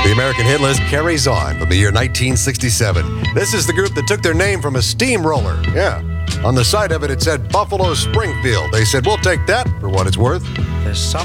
The American hit list carries on from the year 1967. This is the group that took their name from a steamroller. Yeah. On the side of it, it said Buffalo Springfield. They said, we'll take that for what it's worth. There's some